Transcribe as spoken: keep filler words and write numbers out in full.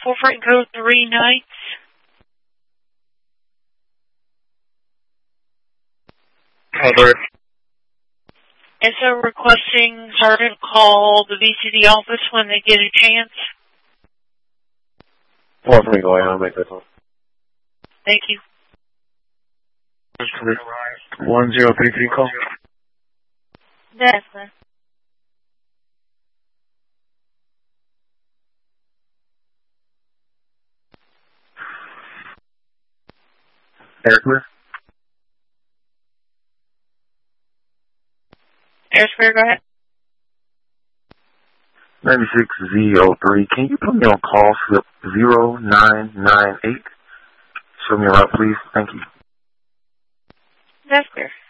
Full freight code three nights. Alert. And so requesting Sergeant call the V C D office when they get a chance. Well, let me go ahead and make this one. Thank you. one zero three three call. That's fine. Eric Smith? Air Square, go ahead. ninety-six Z zero three. Can you put me on call slip zero nine nine eight? Show me a route, please. Thank you. That's clear.